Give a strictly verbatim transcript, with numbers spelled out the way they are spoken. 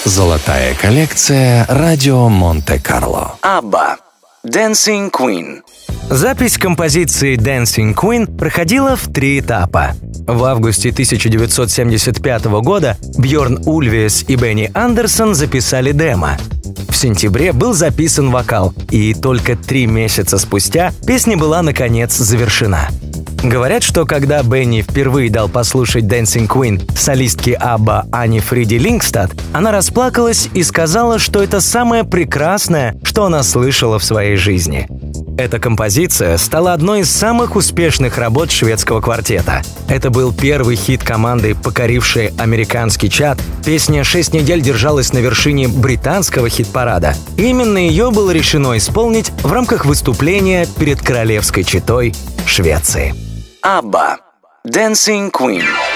Золотая коллекция «Радио Монте-Карло». Абба. Dancing Queen. Запись композиции «Dancing Queen» проходила в три этапа. В августе тысяча девятьсот семьдесят пятого года Бьорн Ульвиес и Бенни Андерсон записали демо. В сентябре был записан вокал, и только три месяца спустя песня была наконец завершена. Говорят, что когда Бенни впервые дал послушать Dancing Queen солистке Абба Ане Фриде Лингстад, она расплакалась и сказала, что это самое прекрасное, что она слышала в своей жизни. Эта композиция стала одной из самых успешных работ шведского квартета. Это был первый хит команды, покорившей американский чарт. Песня шесть недель держалась на вершине британского хит-парада. Именно ее было решено исполнить в рамках выступления перед королевской четой Швеции. Абба. Dancing Queen.